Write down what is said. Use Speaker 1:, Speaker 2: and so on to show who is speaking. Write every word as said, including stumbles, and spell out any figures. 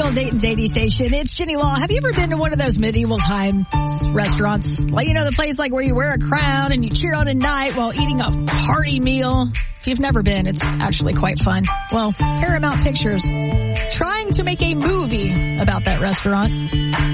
Speaker 1: Real Dayton's eighty station. It's Jenny Law. Have you ever been to one of those medieval time restaurants? Like, you know, the place like where you wear a crown and you cheer on a knight while eating a hearty meal? If you've never been, it's actually quite fun. Well, Paramount Pictures trying to make a movie about that restaurant.